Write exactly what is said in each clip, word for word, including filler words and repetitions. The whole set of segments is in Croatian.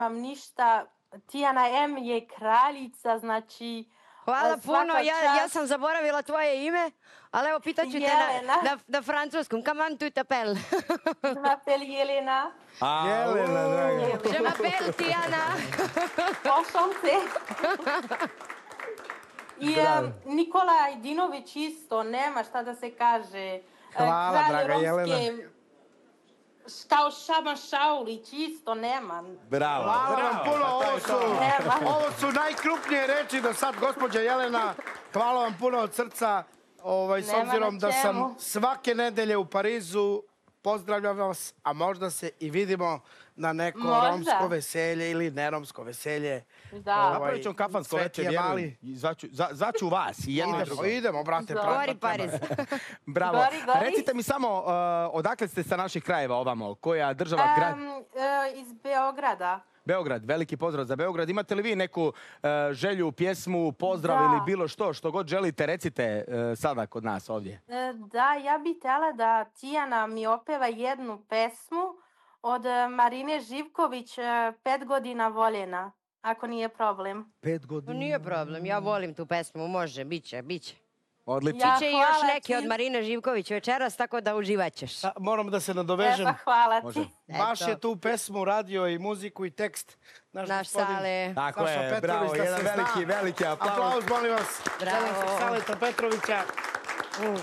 Nemam ništa. Tijana M je kraljica, znači... Hvala puno, ja, ja sam zaboravila tvoje ime, ali evo pitaću te na, na, na francuskom. Comment tu t'appelles? Je m'appelle Jelena. A, Jelena, draga. Je m'appelle Tijana. Enchantée. I um, Nikola Idinović isto, nema šta da se kaže. Hvala, draga Jelena. Kao Šaban Šaulić, isto nema. Bravo. Hvala vam puno, ovo su, ovo su najkrupnije reči do sad, gospođa Jelena. Hvala vam puno od srca, ovaj, s obzirom da sam svake nedelje u Parizu. Pozdravljam vas, a možda se i vidimo na neko možda. romsko veselje ili neromsko veselje. Da. Napravit ćemo kafansko večer, vjerujem. Zvaću, za, zvaću vas i jedno i drugo. Idemo, brate. Gori Pariz. Bravo. Gori, gori. Recite mi samo, uh, odakle ste sa naših krajeva ovamo? Koja država? Grad? Um, uh, iz Beograda. Beograd, veliki pozdrav za Beograd. Imate li vi neku uh, želju, pjesmu, pozdrav da. ili bilo što, što god želite, recite uh, sada kod nas ovdje. Uh, da, ja bih htjela da Tijana mi opeva jednu pesmu od Marine Živković, uh, Pet godina voljena, ako nije problem. Pet godina? Nije problem, ja volim tu pesmu, može, bit će, bit će. Odlično. Ja, Biće i još neke od Marine Živković večeras, tako da uživat ćeš. Da, moram da se nadovežem. Epa, hvala Može. ti. Baš je tu pesmu radio i muziku i tekst. Naš, Naš Sale. Tako je, Petrović, bravo, da jedan veliki, zna. veliki aplauz. Aplauz, molim vas. Bravo. Saleta Petrovića. Mm.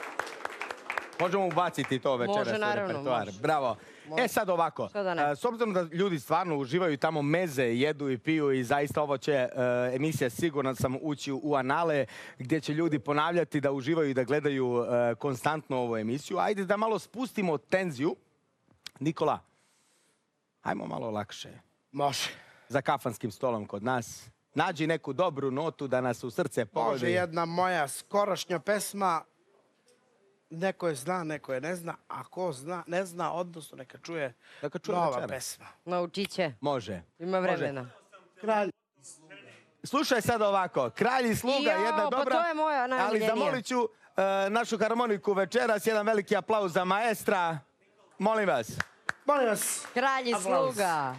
Možemo ubaciti to večeras može, u naravno, repertoar. može. Bravo. Može. E sad ovako, da s obzirom da ljudi stvarno uživaju tamo meze, jedu i piju i zaista ovo će uh, emisija sigurno sam ući u anale gdje će ljudi ponavljati da uživaju i da gledaju uh, konstantno ovu emisiju. Ajde da malo spustimo tenziju. Nikola, ajmo malo lakše. Može. Za kafanskim stolom kod nas. Nađi neku dobru notu da nas u srce pogodi. Može jedna moja skorošnja pesma. Neko je zna, neko je ne zna, a ko zna, ne zna, odnosno neka čuje, neka čuje nova večera. pesma. Naučit će. Može. Ima vremena. Može. Kralj. Slušaj sad ovako, Kralj i sluga, jo, jedna dobra, pa to je moja ali zamolit ću uh, našu harmoniku večeras, jedan veliki aplauz za maestra. Molim vas. Molim vas. Kralj i sluga.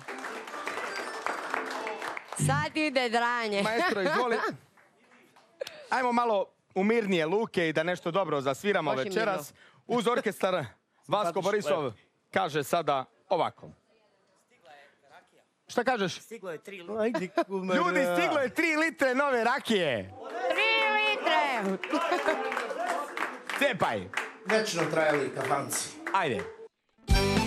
Sad ide dranje. Maestro, izvoli. Ajmo malo u mirnije luke i da nešto dobro zasviramo Moši večeras. Uz orkestar Vasko Borisov kaže sada ovako. Šta kažeš? Stiglo je tri litre. Ljudi, stiglo je tri litre nove rakije. Tri litre! Cepaj. Večno trajali kafanci. Ajde.